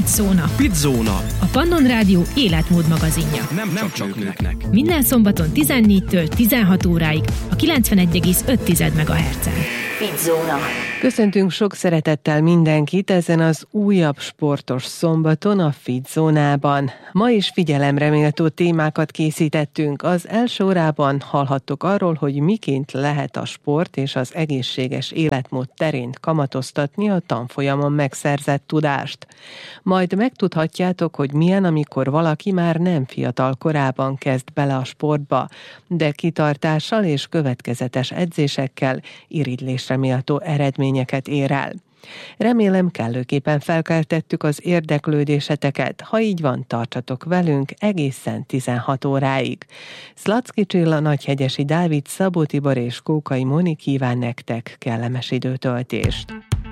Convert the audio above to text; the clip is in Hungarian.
Fitzóna. Fitzóna. A Pannon Rádió életmód magazinja. Nem csak nőknek. Minden szombaton 14-től 16 óráig a 91,5 MHz-en. Fitzóna. Köszöntünk sok szeretettel mindenkit ezen az újabb sportos szombaton a Fitzónában. Ma is figyelemre méltó témákat készítettünk. Az első órában hallhattok arról, hogy miként lehet a sport és az egészséges életmód terén kamatoztatni a tanfolyamon megszerzett tudást. Majd megtudhatjátok, hogy milyen, amikor valaki már nem fiatal korában kezd bele a sportba, de kitartással és következetes edzésekkel irigylésre méltó eredményeket ér el. Remélem, kellőképpen felkeltettük az érdeklődéseteket. Ha így van, tartsatok velünk egészen 16 óráig. Szlacki Csilla, Nagyhegyesi Dávid, Szabó Tibor és Kókai Moni kíván nektek kellemes időtöltést.